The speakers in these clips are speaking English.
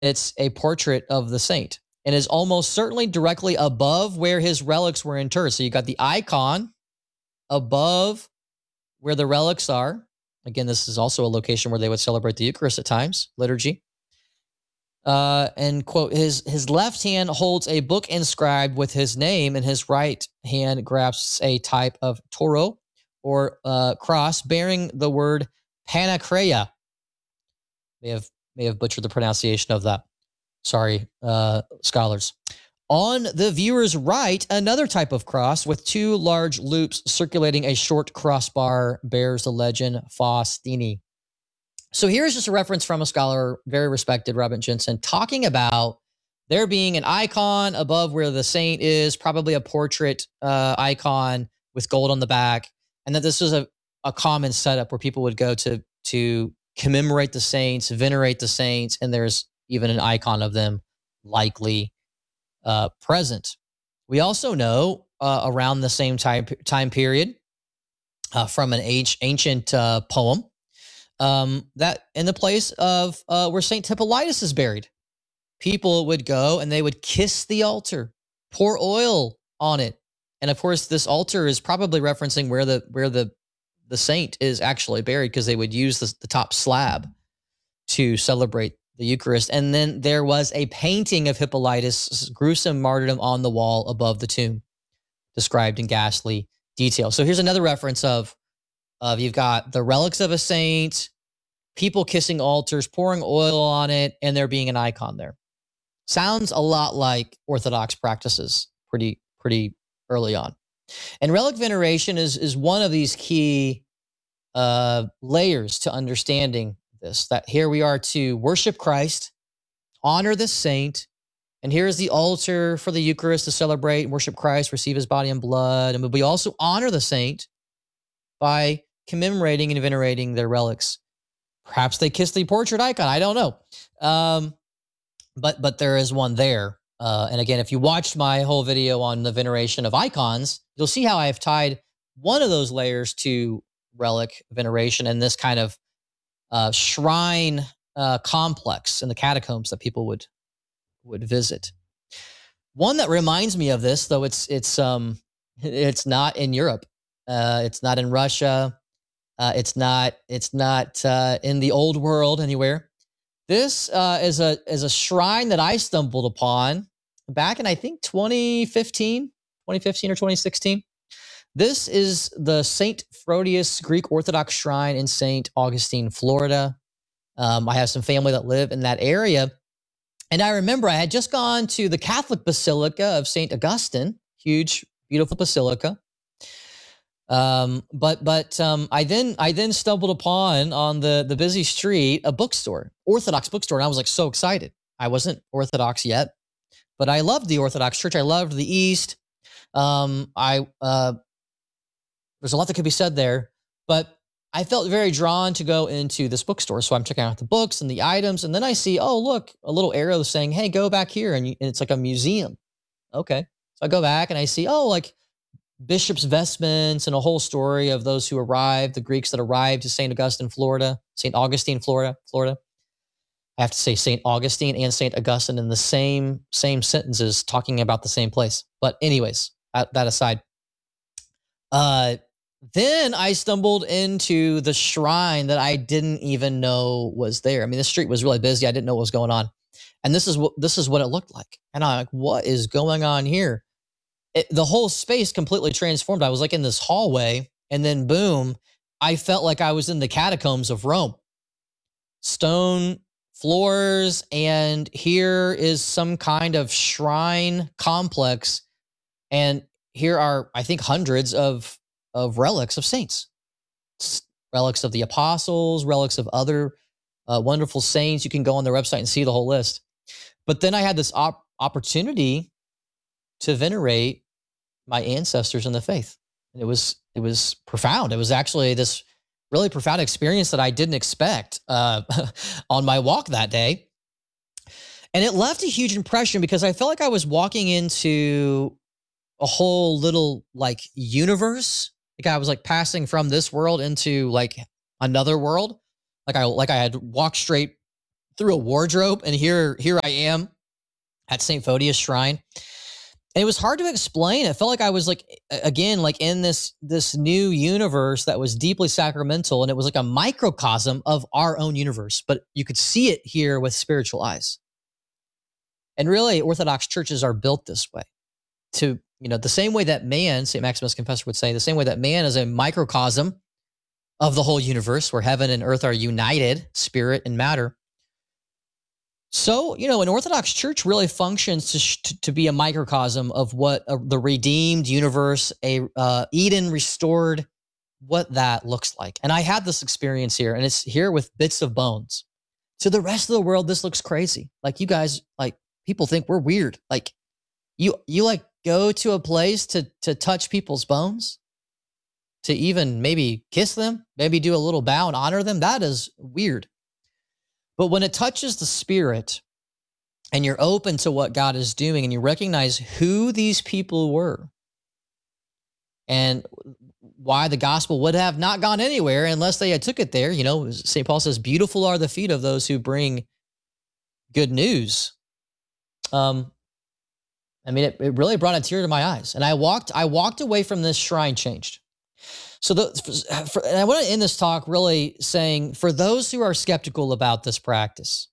It's a portrait of the saint and is almost certainly directly above where his relics were interred. So you got the icon above where the relics are. Again, this is also a location where they would celebrate the Eucharist at times, liturgy. And quote, his left hand holds a book inscribed with his name, and his right hand grasps a type of toro or cross bearing the word Pancreia. May have butchered the pronunciation of that. Sorry, scholars. On the viewer's right, another type of cross with two large loops circulating a short crossbar bears the legend Faustini. So here's just a reference from a scholar, very respected, Robin Jensen, talking about there being an icon above where the saint is, probably a portrait icon with gold on the back, and that this was a common setup where people would go to commemorate the saints, venerate the saints, and there's even an icon of them likely present. We also know around the same time period from an ancient poem that in the place of where Saint Hippolytus is buried, people would go and they would kiss the altar, pour oil on it, and of course this altar is probably referencing where the saint is actually buried, because they would use the top slab to celebrate the Eucharist. And then there was a painting of Hippolytus' gruesome martyrdom on the wall above the tomb, described in ghastly detail. So here's another reference of you've got the relics of a saint, people kissing altars, pouring oil on it, and there being an icon there. Sounds a lot like Orthodox practices pretty early on. And relic veneration is one of these key layers to understanding this, that here we are to worship Christ, honor the saint, and here is the altar for the Eucharist to celebrate and worship Christ, receive his body and blood. And we also honor the saint by commemorating and venerating their relics. Perhaps they kiss the portrait icon. I don't know. But there is one there. And again, if you watched my whole video on the veneration of icons, you'll see how I've tied one of those layers to relic veneration and this kind of shrine complex in the catacombs that people would visit. One that reminds me of this, though it's not in Europe, it's not in Russia, it's not in the old world anywhere. This is a shrine that I stumbled upon back in, I think, 2015 or 2016. This is the St. Phrodius Greek Orthodox Shrine in St. Augustine, Florida. I have some family that live in that area. And I remember I had just gone to the Catholic Basilica of St. Augustine, huge, beautiful basilica. But I then stumbled upon on the busy street a bookstore, Orthodox bookstore, and I was like so excited. I wasn't Orthodox yet, but I loved the Orthodox Church. I loved the East. There's a lot that could be said there, but I felt very drawn to go into this bookstore. So I'm checking out the books and the items, and then I see, oh, look, a little arrow saying, hey, go back here. And it's like a museum. Okay. So I go back and I see, oh, like bishop's vestments and a whole story of those who arrived, the Greeks that arrived to St. Augustine, Florida. I have to say St. Augustine and St. Augustine in the same sentences, talking about the same place. But anyways, that aside, then I stumbled into the shrine that I didn't even know was there. I mean, the street was really busy. I didn't know what was going on. And this is what it looked like. And I'm like, what is going on here? The whole space completely transformed. I was like in this hallway, and then boom, I felt like I was in the catacombs of Rome. Stone floors, and here is some kind of shrine complex. And here are, I think, hundreds of relics of saints, relics of the apostles, relics of other wonderful saints. You can go on their website and see the whole list. But then I had this opportunity to venerate my ancestors in the faith. And it was profound. It was actually this really profound experience that I didn't expect on my walk that day. And it left a huge impression because I felt like I was walking into a whole little like universe. Like I was like passing from this world into like another world. Like I had walked straight through a wardrobe, and here I am at St. Photius Shrine. And it was hard to explain. It felt like I was like, again, like in this new universe that was deeply sacramental, and it was like a microcosm of our own universe, but you could see it here with spiritual eyes. And really, Orthodox churches are built this way, to, the same way that man, St. Maximus Confessor would say, the same way that man is a microcosm of the whole universe, where heaven and earth are united, spirit and matter. So, an Orthodox church really functions to be a microcosm of what the redeemed universe, Eden restored, what that looks like. And I had this experience here, and it's here with bits of bones. To the rest of the world, this looks crazy. Like, you guys, like, people think we're weird. Like, you like go to a place to touch people's bones, to even maybe kiss them, maybe do a little bow and honor them. That is weird. But when it touches the spirit and you're open to what God is doing and you recognize who these people were and why the gospel would have not gone anywhere unless they had took it there. St. Paul says, beautiful are the feet of those who bring good news. It really brought a tear to my eyes. And I walked away from this shrine changed. So and I want to end this talk really saying, for those who are skeptical about this practice,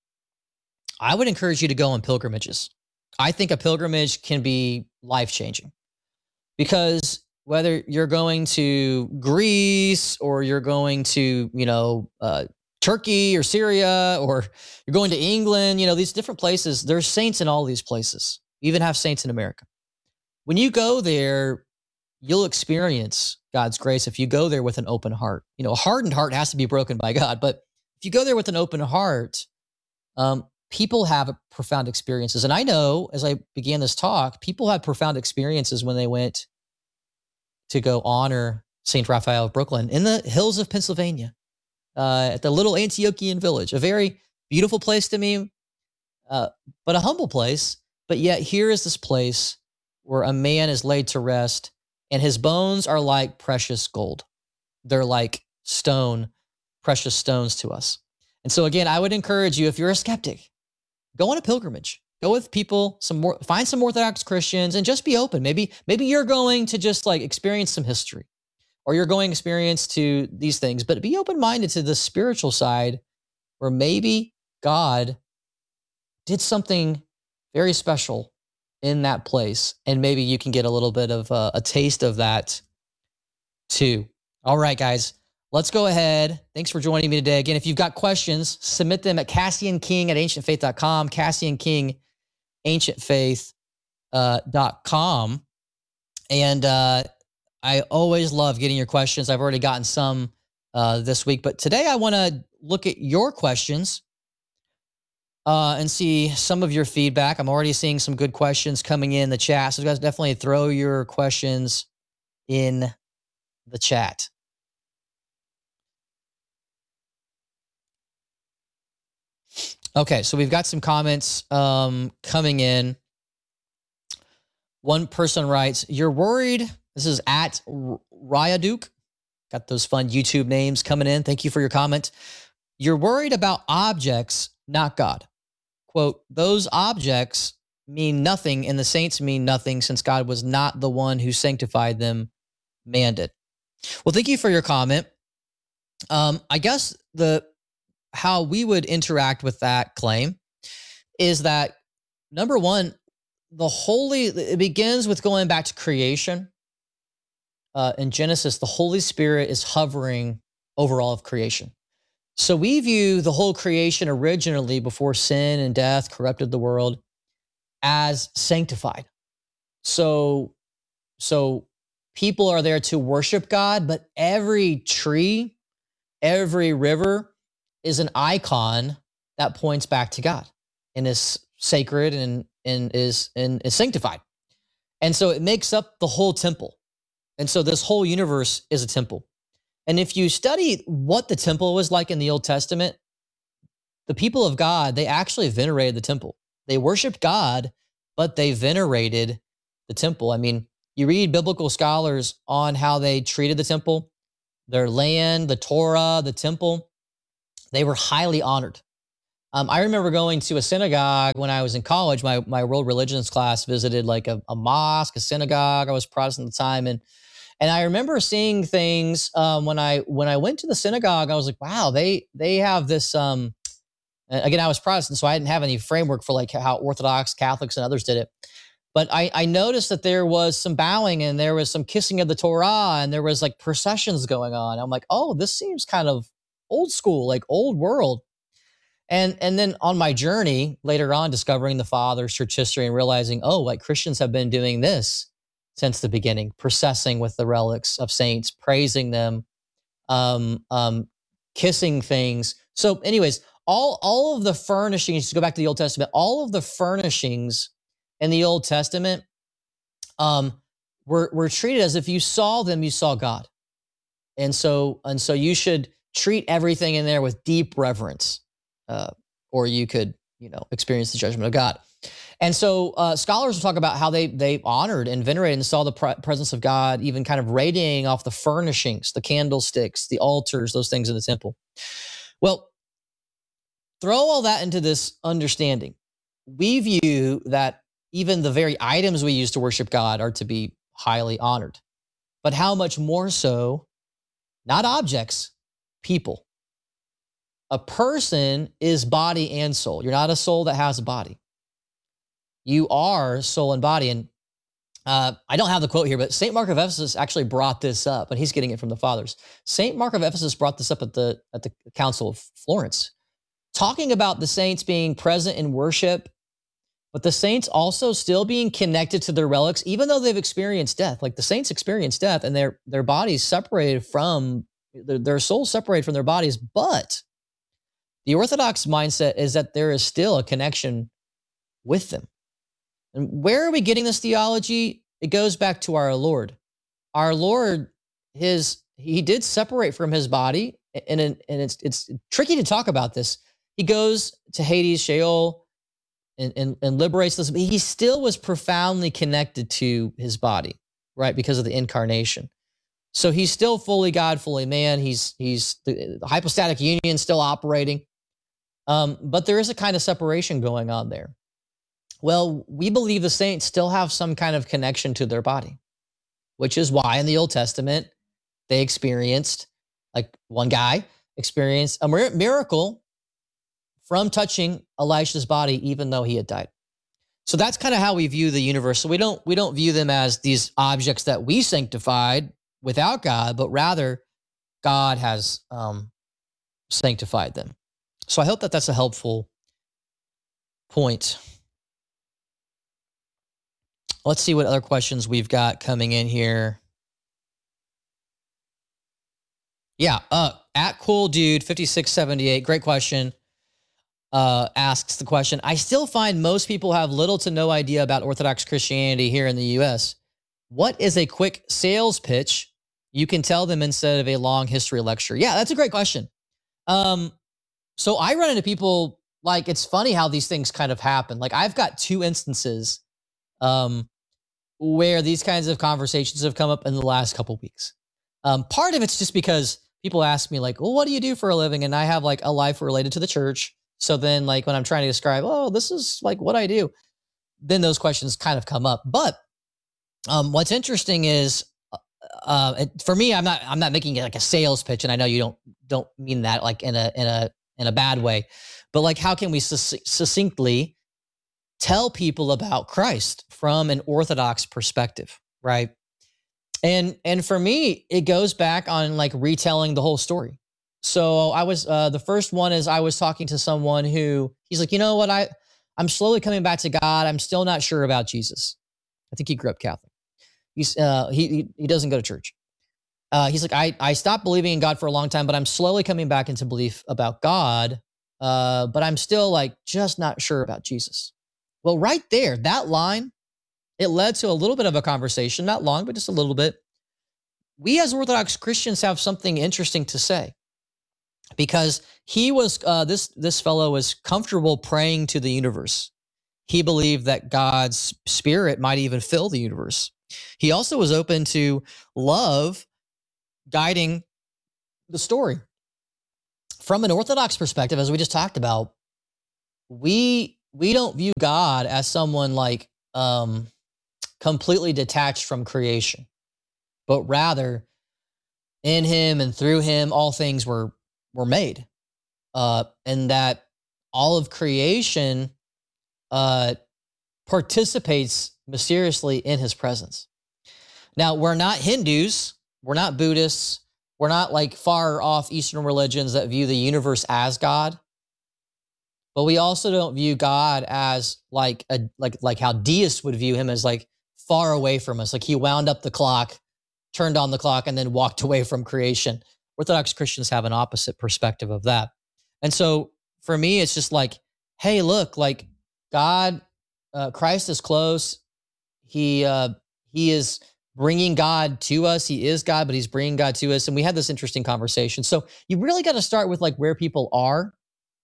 I would encourage you to go on pilgrimages. I think a pilgrimage can be life-changing, because whether you're going to Greece or you're going to, Turkey or Syria, or you're going to England, these different places, there's saints in all these places. We even have saints in America. When you go there, you'll experience God's grace if you go there with an open heart. A hardened heart has to be broken by God, but if you go there with an open heart, people have profound experiences. And I know, as I began this talk, people had profound experiences when they went to go honor St. Raphael of Brooklyn in the hills of Pennsylvania, at the little Antiochian village, a very beautiful place to me, but a humble place. But yet here is this place where a man is laid to rest, and his bones are like precious gold. They're like precious stones to us. And so again, I would encourage you, if you're a skeptic, go on a pilgrimage. Go with people, find some Orthodox Christians, and just be open. Maybe you're going to just like experience some history, or you're going to experience to these things, but be open-minded to the spiritual side, where maybe God did something very special in that place, and maybe you can get a little bit of a taste of that too. All right, guys, let's go ahead. Thanks for joining me today. Again, if you've got questions, submit them at CassianKing@ancientfaith.com, CassianKing@ancientfaith.com. And I always love getting your questions. I've already gotten some this week, but today I want to look at your questions and see some of your feedback. I'm already seeing some good questions coming in the chat. So you guys definitely throw your questions in the chat. Okay, so we've got some comments coming in. One person writes, you're worried. This is at Ryaduke. Got those fun YouTube names coming in. Thank you for your comment. You're worried about objects, not God. Quote, those objects mean nothing and the saints mean nothing, since God was not the one who sanctified them, man did. Well, thank you for your comment. I guess how we would interact with that claim is that, number one, it begins with going back to creation. In Genesis, the Holy Spirit is hovering over all of creation. So we view the whole creation originally, before sin and death corrupted the world, as sanctified. So people are there to worship God, but every tree, every river is an icon that points back to God and is sacred and is sanctified. And so it makes up the whole temple. And so this whole universe is a temple. And if you study what the temple was like in the Old Testament, the people of God, they actually venerated the temple. They worshiped God, but they venerated the temple. I mean, you read biblical scholars on how they treated the temple, their land, the Torah, the temple. They were highly honored. I remember going to a synagogue when I was in college. My world religions class visited like a mosque, a synagogue. I was Protestant at the time, and I remember seeing things when I went to the synagogue. I was like, wow, they have this. Again, I was Protestant, so I didn't have any framework for like how Orthodox Catholics and others did it. But I noticed that there was some bowing and there was some kissing of the Torah and there was like processions going on. I'm like, oh, this seems kind of old school, like old world. And then on my journey later on, discovering the Father's church history and realizing, oh, like Christians have been doing this since the beginning, processing with the relics of saints, praising them, um, um, kissing things. So, anyways, all of the furnishings. To go back to the Old Testament, all of the furnishings in the Old Testament um, were treated as if you saw them, you saw God, and so you should treat everything in there with deep reverence, uh, or you could experience the judgment of God. And so scholars will talk about how they honored and venerated and saw the presence of God even kind of radiating off the furnishings, the candlesticks, the altars, those things in the temple. Well, throw all that into this understanding. We view that even the very items we use to worship God are to be highly honored. But how much more so, not objects, people. A person is body and soul. You're not a soul that has a body. You are soul and body. And I don't have the quote here, but St. Mark of Ephesus actually brought this up, and he's getting it from the fathers. St. Mark of Ephesus brought this up at the Council of Florence, talking about the saints being present in worship, but the saints also still being connected to their relics, even though they've experienced death. Like the saints experienced death and their bodies separated from, their souls separated from their bodies. But the Orthodox mindset is that there is still a connection with them. And where are we getting this theology? It goes back to our Lord. Our Lord, he did separate from his body, and it's tricky to talk about this. He goes to Hades, Sheol, and liberates us. But he still was profoundly connected to his body, right? Because of the incarnation. So he's still fully God, fully man. He's the hypostatic union still operating. But there is a kind of separation going on there. Well, we believe the saints still have some kind of connection to their body, which is why in the Old Testament, they experienced, like one guy experienced a miracle from touching Elisha's body, even though he had died. So that's kind of how we view the universe. So we don't view them as these objects that we sanctified without God, but rather God has sanctified them. So I hope that that's a helpful point. Let's see what other questions we've got coming in here. Yeah, at Cool Dude 5678, great question. Asks the question, I still find most people have little to no idea about Orthodox Christianity here in the U.S. What is a quick sales pitch you can tell them instead of a long history lecture? Yeah, that's a great question. So I run into people, like, it's funny how these things kind of happen. Like, I've got two instances where these kinds of conversations have come up in the last couple weeks. Part of it's just because people ask me, like, well, what do you do for a living? And I have like a life related to the church. So then, like, when I'm trying to describe, oh, this is like what I do, then those questions kind of come up. But what's interesting is, for me, I'm not making it like a sales pitch, and I know you don't mean that like in a bad way, but like, how can we succinctly tell people about Christ from an Orthodox perspective, right? And for me, it goes back on like retelling the whole story. So I was the first one is I was talking to someone who he's like, you know what, I'm slowly coming back to God. I'm still not sure about Jesus. I think he grew up Catholic. He doesn't go to church. He's like, I stopped believing in God for a long time, but I'm slowly coming back into belief about God. But I'm still like just not sure about Jesus. Well, right there, that line, it led to a little bit of a conversation, not long, but just a little bit. We as Orthodox Christians have something interesting to say, because he was this fellow was comfortable praying to the universe. He believed that God's spirit might even fill the universe. He also was open to love guiding the story. From an Orthodox perspective, as we just talked about, we don't view God as someone like completely detached from creation, but rather in him and through him all things were made. And that all of creation participates mysteriously in his presence. Now, we're not Hindus, we're not Buddhists, we're not like far off Eastern religions that view the universe as God. But we also don't view God as like how deists would view him, as like far away from us. Like he wound up the clock, turned on the clock, and then walked away from creation. Orthodox Christians have an opposite perspective of that. And so for me, it's just like, hey, look, like God, Christ is close. He is bringing God to us. He is God, but he's bringing God to us. And we had this interesting conversation. So you really got to start with like where people are.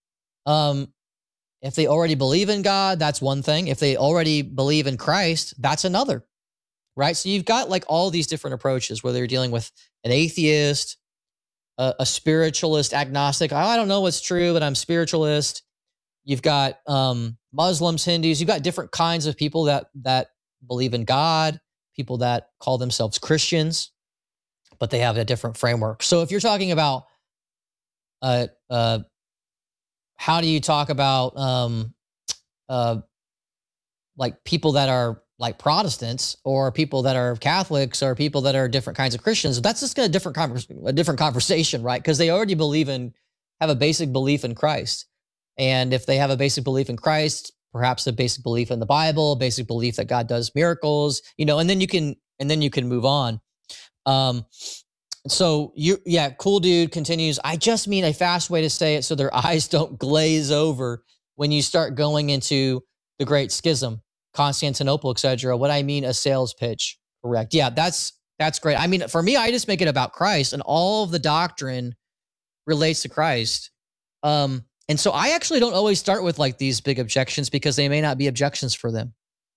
If they already believe in God, that's one thing. If they already believe in Christ, that's another, right? So you've got like all these different approaches, whether you're dealing with an atheist, a spiritualist, agnostic. I don't know what's true, but I'm spiritualist. You've got Muslims, Hindus. You've got different kinds of people that believe in God, people that call themselves Christians, but they have a different framework. So if you're talking about how do you talk about like people that are like Protestants or people that are Catholics or people that are different kinds of Christians? That's just a different conversation, right? Because they already have a basic belief in Christ. And if they have a basic belief in Christ, perhaps a basic belief in the Bible, a basic belief that God does miracles, and then you can move on. So cool dude continues. I just mean a fast way to say it so their eyes don't glaze over when you start going into the Great Schism, Constantinople, etc. What I mean, a sales pitch. Correct. Yeah, that's great. I mean, for me, I just make it about Christ, and all of the doctrine relates to Christ. And so I actually don't always start with like these big objections because they may not be objections for them.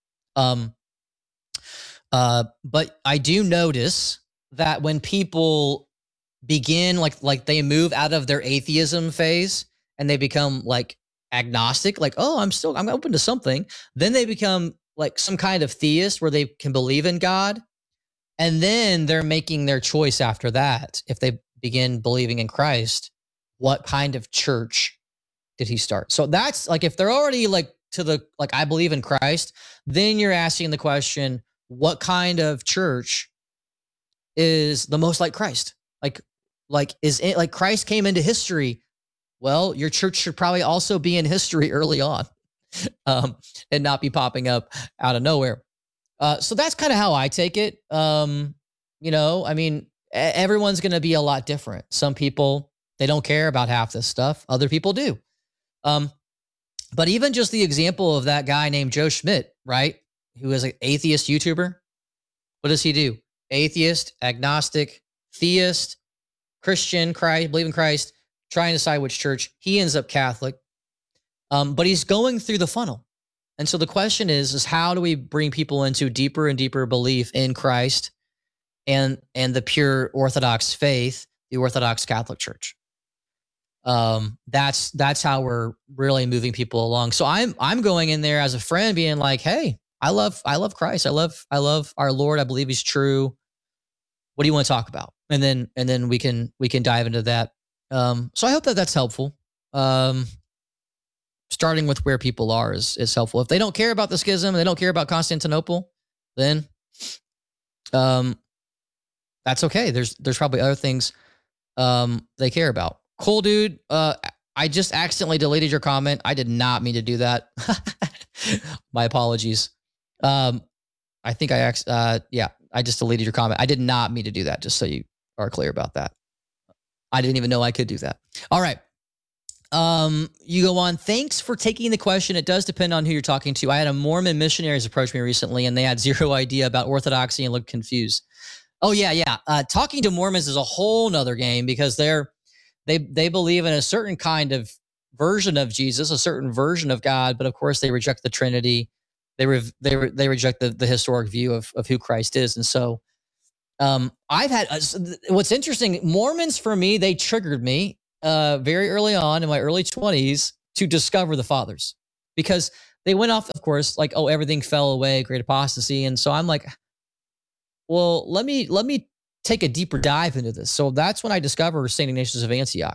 But I do notice that when people begin like they move out of their atheism phase and they become like agnostic, like, oh, I'm open to something. Then they become like some kind of theist where they can believe in God. And then they're making their choice after that. If they begin believing in Christ, what kind of church did he start? So that's like, if they're already like I believe in Christ, then you're asking the question, what kind of church is the most like Christ? Like is it like Christ came into history? Well, your church should probably also be in history early on, and not be popping up out of nowhere. So that's kind of how I take it. I mean, everyone's going to be a lot different. Some people, they don't care about half this stuff. Other people do. But even just the example of that guy named Joe Schmidt, right? Who is an atheist YouTuber. What does he do? Atheist, agnostic, theist, Christian, Christ, believe in Christ, trying to decide which church. He ends up Catholic. But he's going through the funnel. And so the question is how do we bring people into deeper and deeper belief in Christ and the pure Orthodox faith, the Orthodox Catholic Church? That's how we're really moving people along. So I'm going in there as a friend being like, hey, I love Christ. I love our Lord. I believe he's true. What do you want to talk about? And then we can dive into that. So I hope that that's helpful. Starting with where people are is helpful. If they don't care about the schism, they don't care about Constantinople, then that's okay. There's probably other things they care about. Cool dude, I just accidentally deleted your comment. I did not mean to do that. My apologies. I think I just deleted your comment. I did not mean to do that, just so you are clear about that. I didn't even know I could do that. All right. You go on. Thanks for taking the question. It does depend on who you're talking to. I had a Mormon missionaries approach me recently, and they had zero idea about Orthodoxy and looked confused. Oh yeah. Talking to Mormons is a whole nother game because they believe in a certain kind of version of Jesus, a certain version of God, but of course they reject the Trinity. They reject the historic view of who Christ is, and so I've had what's interesting. Mormons for me, they triggered me very early on in my early 20s to discover the fathers. because they went off, of course, like, oh, everything fell away, great apostasy. And so I'm like, well, let me take a deeper dive into this. So that's when I discovered St. Ignatius of Antioch.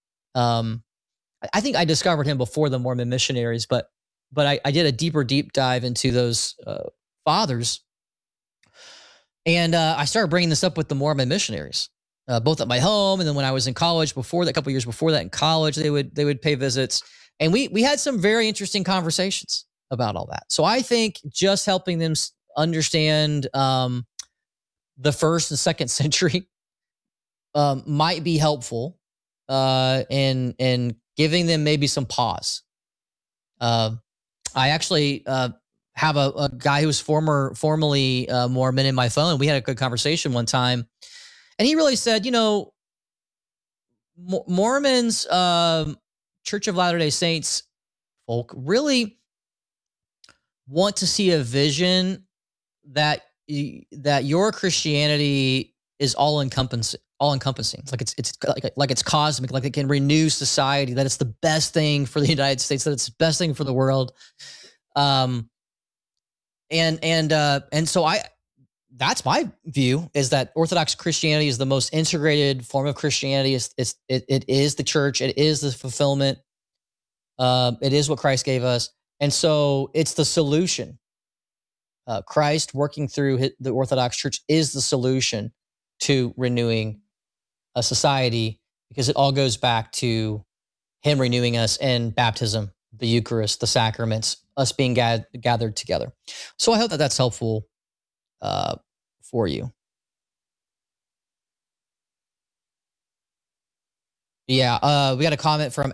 I think I discovered him before the Mormon missionaries, but I did a deep dive into those fathers, and I started bringing this up with the Mormon missionaries, both at my home and then when I was in college before that, a couple years before that in college, they would pay visits, and we had some very interesting conversations about all that. So I think just helping them understand the first and second century might be helpful in giving them maybe some pause. I actually have a guy who was formerly Mormon in my phone. We had a good conversation one time, and he really said, Mormons, Church of Latter-day Saints folk really want to see a vision that your Christianity is all encompassing. Like it's cosmic, like it can renew society, that it's the best thing for the United States, that it's the best thing for the world. And so that's my view, is that Orthodox Christianity is the most integrated form of Christianity. It is the church. It is the fulfillment. It is what Christ gave us. And so it's the solution. Christ working through the Orthodox Church is the solution to renewing a society, because it all goes back to him renewing us in baptism, the Eucharist, the sacraments, us being gathered together. So I hope that that's helpful for you. Yeah, we got a comment from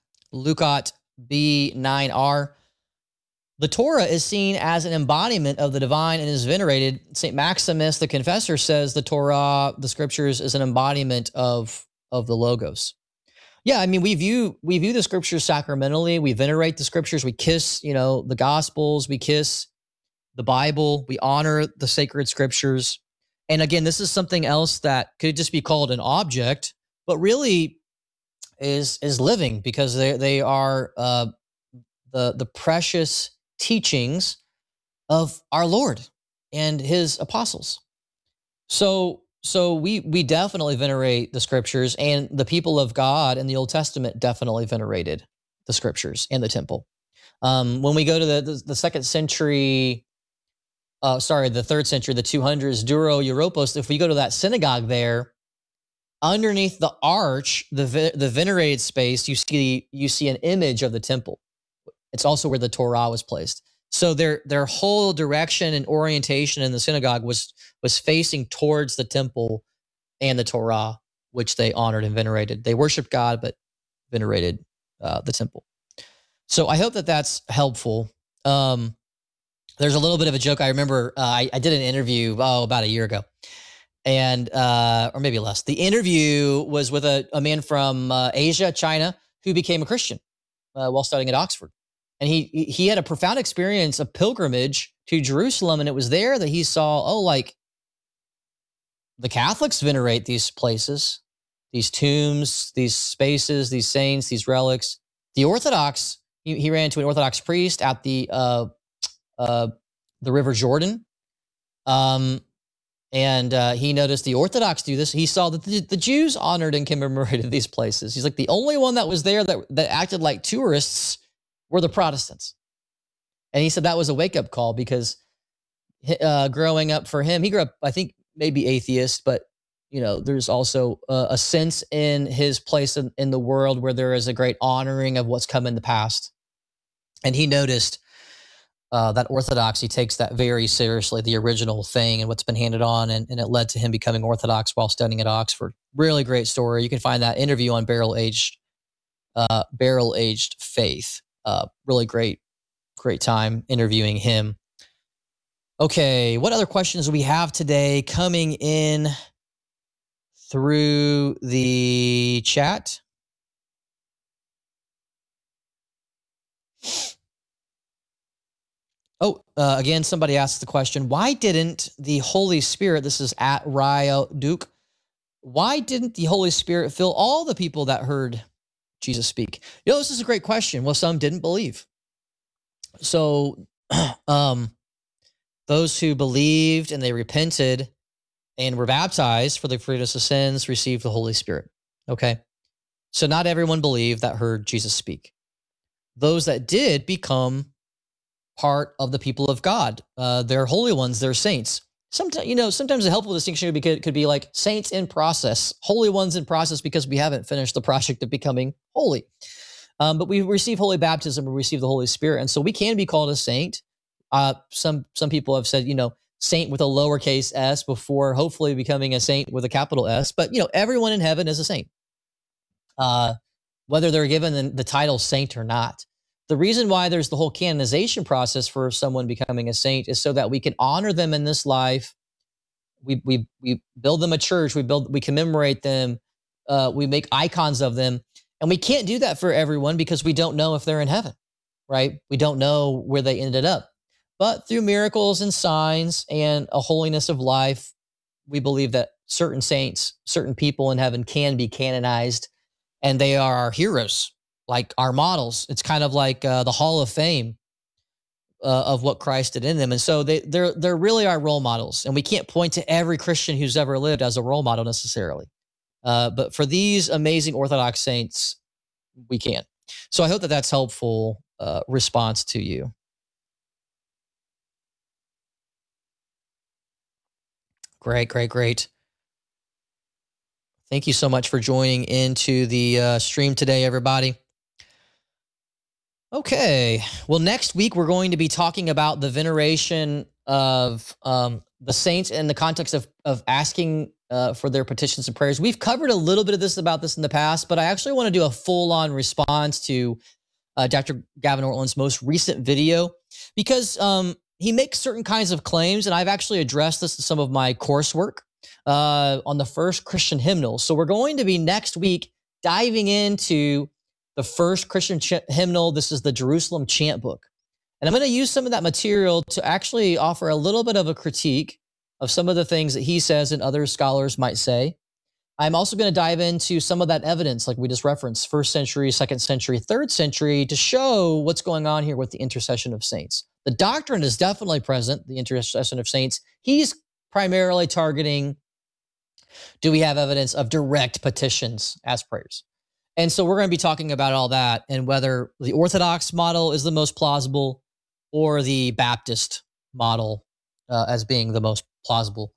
@Lucot B9R. The Torah is seen as an embodiment of the divine and is venerated. St. Maximus, the Confessor, says the Torah, the scriptures, is an embodiment of the Logos. Yeah, I mean, we view the scriptures sacramentally. We venerate the scriptures. We kiss, the Gospels. We kiss the Bible. We honor the sacred scriptures. And again, this is something else that could just be called an object, but really is living, because they are the precious teachings of our Lord and his apostles. So we definitely venerate the scriptures, and the people of God in the Old Testament definitely venerated the scriptures and the temple. When we go to the second century, the third century, the 200s, Duro Europos, if we go to that synagogue there, underneath the arch, the venerated space, you see an image of the temple. It's also where the Torah was placed. So their whole direction and orientation in the synagogue was facing towards the temple and the Torah, which they honored and venerated. They worshiped God, but venerated the temple. So I hope that that's helpful. There's a little bit of a joke. I remember I did an interview about a year ago, and or maybe less. The interview was with a man from Asia, China, who became a Christian while studying at Oxford. And he had a profound experience of pilgrimage to Jerusalem, and it was there that he saw, the Catholics venerate these places, these tombs, these spaces, these saints, these relics. The Orthodox, he ran into an Orthodox priest at the River Jordan, and he noticed the Orthodox do this. He saw that the Jews honored and commemorated these places. He's like, the only one that was there that acted like tourists were the Protestants. And he said that was a wake-up call, because growing up for him, he grew up, I think, maybe atheist, but there's also a sense in his place in the world where there is a great honoring of what's come in the past. And he noticed that Orthodoxy takes that very seriously, the original thing and what's been handed on, and it led to him becoming Orthodox while studying at Oxford. Really great story. You can find that interview on Barrel Aged Faith. Really great time interviewing him. Okay, what other questions do we have today coming in through the chat? Again, somebody asked the question, why didn't the Holy Spirit, this is @Ryo Duke, why didn't the Holy Spirit fill all the people that heard Jesus speak? This is a great question. Well, some didn't believe. So, um, those who believed and they repented and were baptized for the forgiveness of sins received the Holy Spirit. Okay. So not everyone believed that heard Jesus speak. Those that did become part of the people of God. They're holy ones, they're saints. Sometimes a helpful distinction could be like saints in process, holy ones in process, because we haven't finished the project of becoming holy. But we receive holy baptism, we receive the Holy Spirit, and so we can be called a saint. Some people have said, saint with a lowercase s before hopefully becoming a saint with a capital S. But everyone in heaven is a saint, whether they're given the title saint or not. The reason why there's the whole canonization process for someone becoming a saint is so that we can honor them in this life. We build them a church. We commemorate them. We make icons of them, and we can't do that for everyone because we don't know if they're in heaven, right? We don't know where they ended up. But through miracles and signs and a holiness of life, we believe that certain saints, certain people in heaven can be canonized, and they are our heroes, like our models. It's kind of like the Hall of Fame of what Christ did in them. And so they're really our role models. And we can't point to every Christian who's ever lived as a role model necessarily. But for these amazing Orthodox saints, we can. So I hope that that's helpful response to you. Great. Thank you so much for joining into the stream today, everybody. Okay. Well, next week we're going to be talking about the veneration of the saints in the context of asking for their petitions and prayers. We've covered a little bit of about this in the past, but I actually want to do a full-on response to Dr. Gavin Ortlund's most recent video because he makes certain kinds of claims, and I've actually addressed this in some of my coursework on the first Christian hymnal. So we're going to be next week diving into the first Christian hymnal. This is the Jerusalem Chant Book. And I'm going to use some of that material to actually offer a little bit of a critique of some of the things that he says and other scholars might say. I'm also going to dive into some of that evidence, like we just referenced, 1st century, 2nd century, 3rd century, to show what's going on here with the intercession of saints. The doctrine is definitely present, the intercession of saints. He's primarily targeting, do we have evidence of direct petitions as prayers? And so we're going to be talking about all that and whether the Orthodox model is the most plausible or the Baptist model as being the most plausible.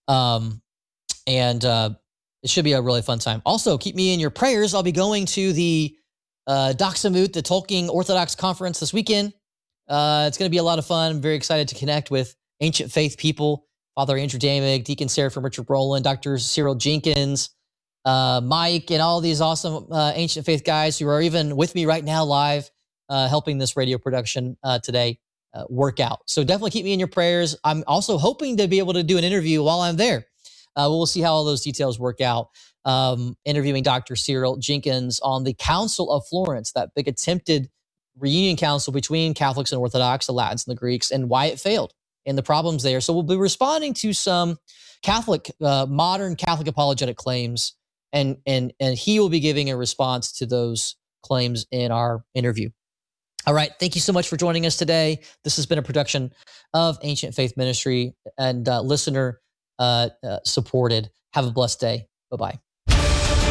It should be a really fun time. Also, keep me in your prayers. I'll be going to the Doxamut, the Tolkien Orthodox Conference this weekend. It's going to be a lot of fun. I'm very excited to connect with ancient faith people, Father Andrew Damig, Deacon Sarah from Richard Rowland, Dr. Cyril Jenkins, Mike, and all these awesome ancient faith guys who are even with me right now live, helping this radio production today work out. So definitely keep me in your prayers. I'm also hoping to be able to do an interview while I'm there. We'll see how all those details work out. Interviewing Dr. Cyril Jenkins on the Council of Florence, that big attempted reunion council between Catholics and Orthodox, the Latins and the Greeks, and why it failed and the problems there. So we'll be responding to some modern Catholic apologetic claims, and he will be giving a response to those claims in our interview. All right. Thank you so much for joining us today. This has been a production of Ancient Faith Ministry and listener supported. Have a blessed day. Bye-bye.